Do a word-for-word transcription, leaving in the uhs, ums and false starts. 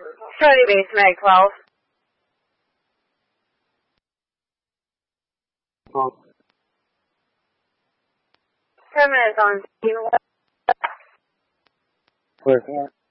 Study base, Mag twelve. Oh. Ten minutes on. Where's that?